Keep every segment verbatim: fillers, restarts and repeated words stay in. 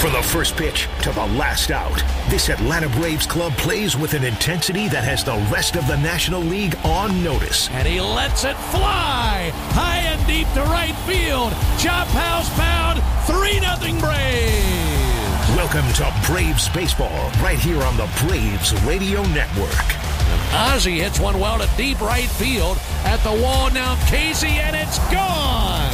From the first pitch to the last out, this Atlanta Braves club plays with an intensity that has the rest of the National League on notice. And he lets it fly high and deep to right field. Chop house pound, three nothing Braves. Welcome to Braves Baseball, right here on the Braves Radio Network. Ozzie hits one well to deep right field. At the wall now, Casey, and it's gone.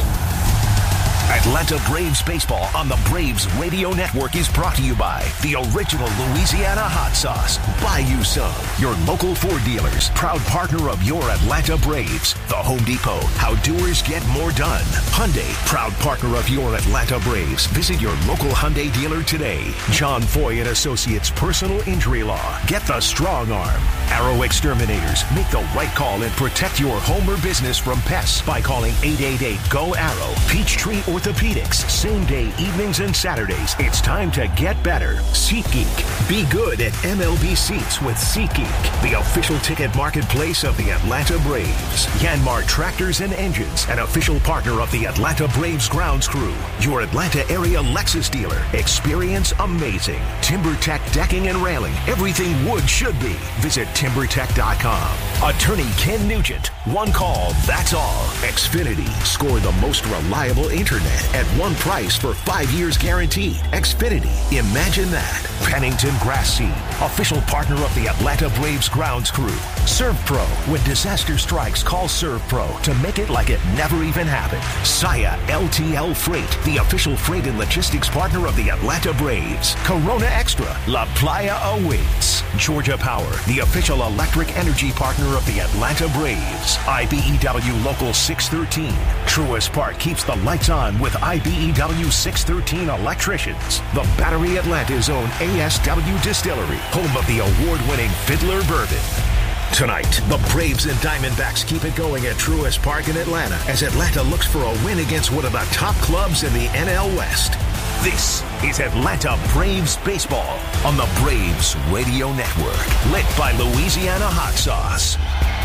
Atlanta Braves Baseball on the Braves Radio Network is brought to you by the original Louisiana hot sauce, Bayou Some, your local Ford dealers, proud partner of your Atlanta Braves. The Home Depot, how doers get more done. Hyundai, proud partner of your Atlanta Braves. Visit your local Hyundai dealer today. John Foy and Associates Personal Injury Law. Get the strong arm. Arrow Exterminators, make the right call and protect your home or business from pests by calling eight eight eight, G O, ARROW. Peachtree Orthopedics, same day, evenings and Saturdays. It's time to get better. SeatGeek. Be good at M L B seats with SeatGeek, the official ticket marketplace of the Atlanta Braves. Yanmar Tractors and Engines, an official partner of the Atlanta Braves grounds crew. Your Atlanta area Lexus dealer. Experience amazing. TimberTech Decking and Railing. Everything wood should be. Visit timber tech dot com. Attorney Ken Nugent. One call, that's all. Xfinity. Score the most reliable internet at one price for five years guaranteed. Xfinity. Imagine that. Pennington Grass Seed. Official partner of the Atlanta Braves grounds crew. ServPro. When disaster strikes, call ServPro to make it like it never even happened. Saya L T L Freight. The official freight and logistics partner of the Atlanta Braves. Corona Extra. La Playa awaits. Georgia Power. The official electric energy partner of the Atlanta Braves. I B E W Local six thirteen. Truist Park keeps the lights on with I B E W six thirteen electricians. The Battery Atlanta's own A S W Distillery, home of the award-winning Fiddler Bourbon. Tonight, the Braves and Diamondbacks keep it going at Truist Park in Atlanta as Atlanta looks for a win against one of the top clubs in the N L West. This is Atlanta Braves Baseball on the Braves Radio Network, lit by Louisiana Hot Sauce.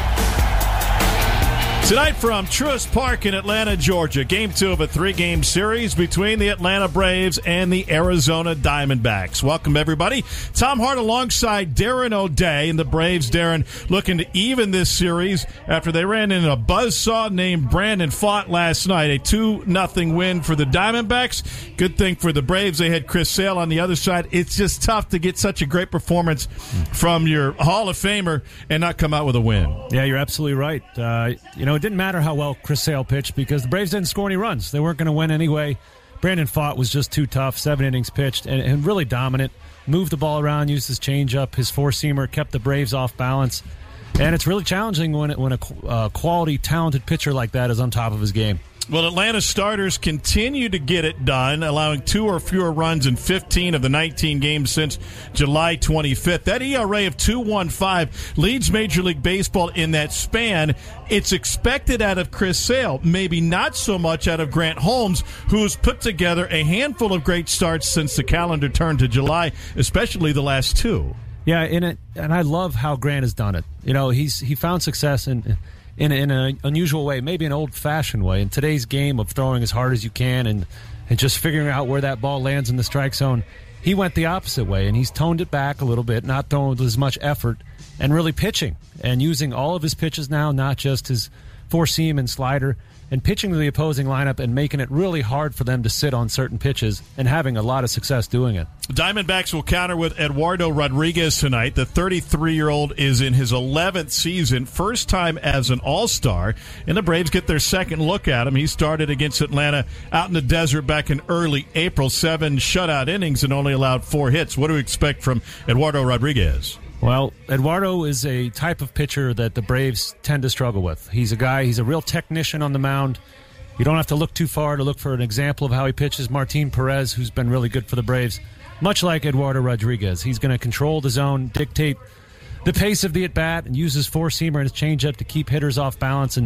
Tonight from Truist Park in Atlanta, Georgia, game two of a three-game series between the Atlanta Braves and the Arizona Diamondbacks. Welcome, everybody. Tom Hart alongside Darren O'Day, and the Braves, Darren, looking to even this series after they ran into a buzzsaw named Brandon Pfaadt last night. A two nothing win for the Diamondbacks. Good thing for the Braves, they had Chris Sale on the other side. It's just tough to get such a great performance from your Hall of Famer and not come out with a win. Yeah, you're absolutely right. Uh, you know, it didn't matter how well Chris Sale pitched because the Braves didn't score any runs. They weren't going to win anyway. Brandon Pfaadt was just too tough. Seven innings pitched and, and really dominant. Moved the ball around, used his changeup, his four-seamer, kept the Braves off balance. And it's really challenging when, it, when a uh, quality, talented pitcher like that is on top of his game. Well, Atlanta starters continue to get it done, allowing two or fewer runs in fifteen of the nineteen games since July twenty-fifth. That E R A of two point one five leads Major League Baseball in that span. It's expected out of Chris Sale, maybe not so much out of Grant Holmes, who's put together a handful of great starts since the calendar turned to July, especially the last two. Yeah, in it, and I love how Grant has done it. You know, he's he found success in in, in an unusual way, maybe an old-fashioned way. In today's game of throwing as hard as you can and, and just figuring out where that ball lands in the strike zone, he went the opposite way, and he's toned it back a little bit, not throwing with as much effort, and really pitching and using all of his pitches now, not just his four-seam and slider, and pitching to the opposing lineup and making it really hard for them to sit on certain pitches and having a lot of success doing it. Diamondbacks will counter with Eduardo Rodriguez tonight. The thirty-three-year-old is in his eleventh season, first time as an All-Star, and the Braves get their second look at him. He started against Atlanta out in the desert back in early April, seven shutout innings and only allowed four hits. What do we expect from Eduardo Rodriguez? Well, Eduardo is a type of pitcher that the Braves tend to struggle with. He's a guy, he's a real technician on the mound. You don't have to look too far to look for an example of how he pitches. Martin Perez, who's been really good for the Braves, much like Eduardo Rodriguez. He's going to control the zone, dictate the pace of the at-bat, and use his four-seamer and his changeup to keep hitters off balance and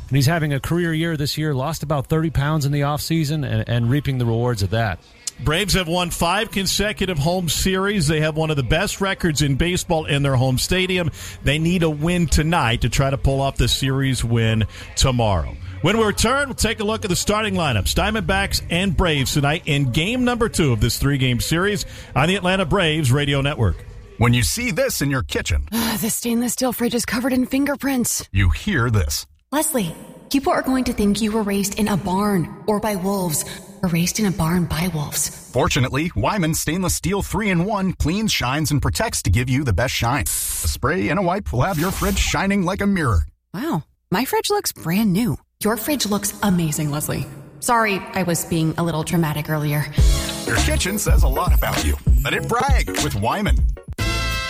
And he's having a career year this year, lost about thirty pounds in the offseason and, and reaping the rewards of that. Braves have won five consecutive home series. They have one of the best records in baseball in their home stadium. They need a win tonight to try to pull off the series win tomorrow. When we return, we'll take a look at the starting lineups, Diamondbacks and Braves tonight in game number two of this three-game series on the Atlanta Braves Radio Network. When you see this in your kitchen, uh, the stainless steel fridge is covered in fingerprints. You hear this. Leslie, people are going to think you were raised in a barn or by wolves, or raised in a barn by wolves. Fortunately, Wyman Stainless Steel three in one cleans, shines, and protects to give you the best shine. A spray and a wipe will have your fridge shining like a mirror. Wow, my fridge looks brand new. Your fridge looks amazing, Leslie. Sorry, I was being a little dramatic earlier. Your kitchen says a lot about you. Let it brag with Wyman.